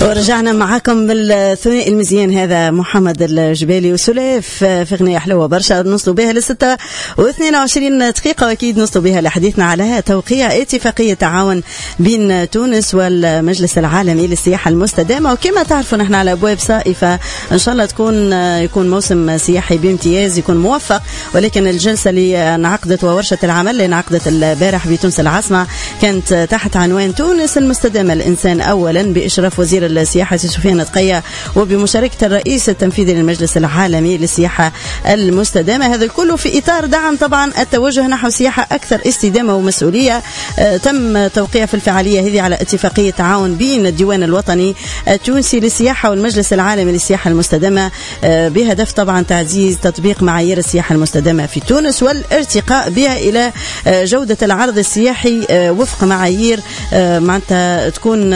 ورجعنا معاكم بالثنائي المزيان هذا محمد الجبالي وسلاف في غنية حلوة برشا نوصلوا بها لستة و22 دقيقة، وأكيد نوصلوا بها لحديثنا على توقيع اتفاقية تعاون بين تونس والمجلس العالمي للسياحة المستدامة. وكما تعرفوا نحن على أبواب صائفة إن شاء الله يكون موسم سياحي بامتياز، يكون موفق. ولكن الجلسة اللي انعقدت وورشة العمل اللي انعقدت البارح بتونس العاصمة كانت تحت عنوان تونس المستدامة الإنسان أولا، بإشراف وزير السياحة سفيان تقية وبمشاركة الرئيس التنفيذي للمجلس العالمي للسياحة المستدامة. هذا الكل في إطار دعم طبعا التوجه نحو سياحة أكثر استدامة ومسؤولية. تم توقيع في الفعالية هذه على اتفاقية تعاون بين الديوان الوطني التونسي للسياحة والمجلس العالمي للسياحة المستدامة بهدف طبعا تعزيز تطبيق معايير السياحة المستدامة في تونس والارتقاء بها إلى جودة العرض السياحي وفق معايير معناتها تكون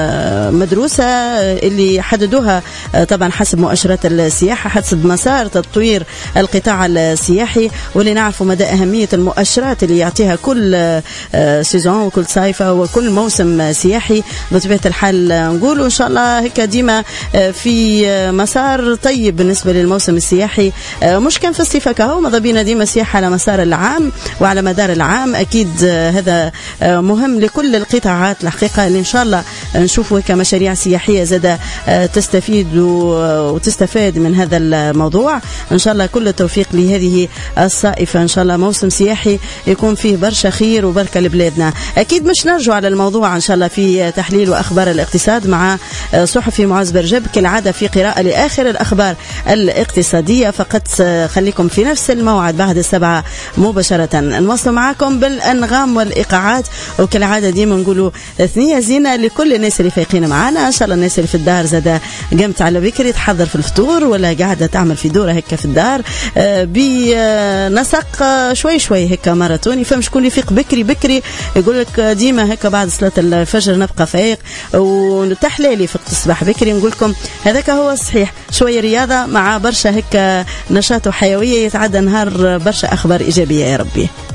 مدروسة اللي حددوها طبعا حسب مؤشرات السياحة، حسب مسار تطوير القطاع السياحي، واللي نعرفوا مدى أهمية المؤشرات اللي يعطيها كل سيزون وكل صيفة وكل موسم سياحي. بطبيعة الحال نقولوا إن شاء الله هيك ديما في مسار طيب بالنسبة للموسم السياحي، مش كان في الصيفة كهو ماذا بينا ديما سياحة على مسار العام وعلى مدار العام. أكيد هذا مهم لكل القطاعات الحقيقة اللي إن شاء الله نشوفوا كمشاريع سياحية زادة تستفيد وتستفاد من هذا الموضوع. إن شاء الله كل التوفيق لهذه الصائفة، إن شاء الله موسم سياحي يكون فيه برشا خير وبركة لبلادنا. أكيد مش نرجع على الموضوع إن شاء الله في تحليل وأخبار الاقتصاد مع صحفي معز برجب كالعادة في قراءة لآخر الأخبار الاقتصادية. فقط خليكم في نفس الموعد بعد 7 مباشرة نواصل معكم بالأنغام والإيقاعات، وكالعادة ديما نقولوا ثنية زينة لكل الناس اللي فايقين معنا. إن شاء الله الناس اللي في الدار زادة قمت على بكري تحضر في الفطور ولا قاعدة تعمل في دورة هكا في الدار بنسق شوي شوي هكا ماراثوني. فهم شكون يفيق بكري يقول لك ديما هكا بعد صلاة الفجر نبقى فايق وتحليلي فقت الصباح بكري. نقول لكم هذاك هو الصحيح، شوية رياضة مع برشا هكا نشاط وحيوية يتعدى نهار برشا أخبار إيجابية يا ربي.